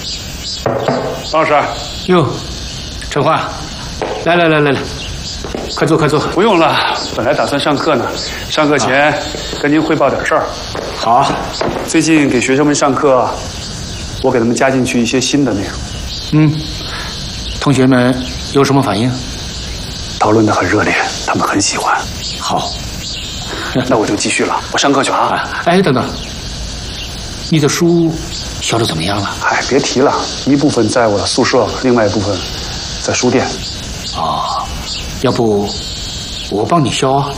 王老师， 哟，陈焕，来，快坐快坐。 不用了，本来打算上课呢。上课前跟您汇报点事儿。 好啊， 最近给学生们上课，我给他们加进去一些新的内容。 同学们有什么反应？ 讨论得很热烈，他们很喜欢。 好， 那我就继续了，我上课去啊。 哎，等等，你的书销得怎么样了？ 哎，别提了，一部分在我的宿舍，另外一部分在书店。 要不我帮你销啊？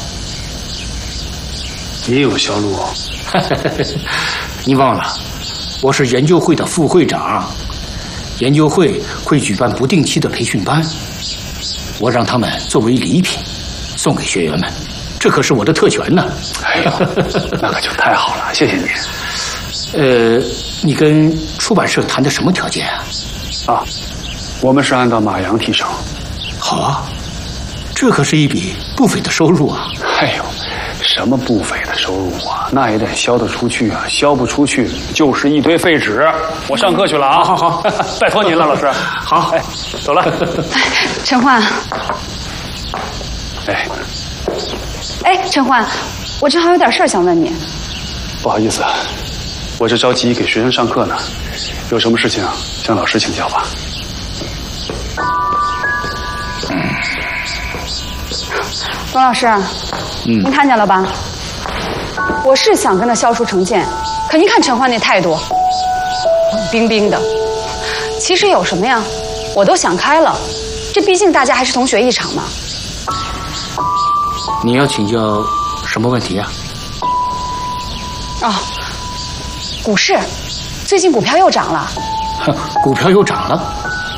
你有销路哦。 你忘了，我是研究会的副会长，研究会会举办不定期的培训班，我让他们作为礼品送给学员们，这可是我的特权呢。 哎呦，那可就太好了，谢谢你。 你跟出版社谈的什么条件啊？ 我们是按照马洋提成。 好啊，这可是一笔不菲的收入啊！ 哎呦，什么不菲的收入啊？那也得销得出去啊，销不出去就是一堆废纸。我上课去了啊！ 好， 拜托您了，老师。 好， 哎，走了。 陈焕。陈焕，我正好有点事儿想问你。 不好意思，我这着急给学生上课呢，有什么事情向老师请教吧。 董老师，您看见了吧？我是想跟他消除成见，可您看陈焕那态度，冰冰的。其实有什么呀，我都想开了，这毕竟大家还是同学一场嘛。 你要请教什么问题啊？ 股市，最近股票又涨了。 股票又涨了？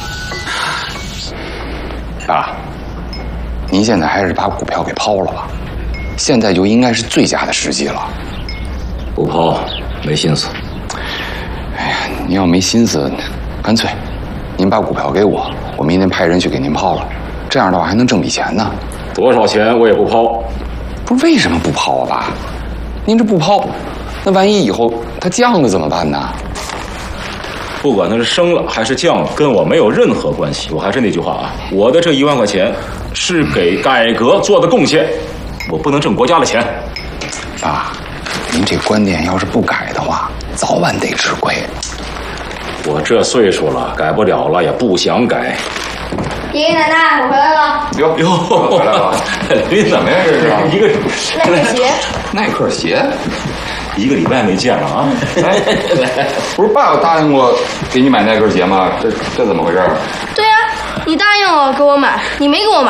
爸，您现在还是把股票给抛了吧，现在就应该是最佳的时机了。 不抛，没心思。 哎呀，您要没心思，干脆您把股票给我，我明天派人去给您抛了，这样的话还能挣笔钱呢。 多少钱我也不抛。 不是为什么不抛啊，爸？您这不抛，那万一以后它降了怎么办呢？ 不管它是升了还是降了，跟我没有任何关系。我还是那句话啊，我的这1万块钱是给改革做的贡献，我不能挣国家的钱。 爸，您这观念要是不改的话，早晚得吃亏。 我这岁数了，改不了了，也不想改。 爷爷奶奶，我回来了。 哟， 回来了。 您怎么呀？这是一个耐克鞋。 耐克鞋 ，1个礼拜没见了啊！ 不是爸有答应过给你买耐克鞋吗？这怎么回事？ 对呀，你答应我给我买，你没给我买。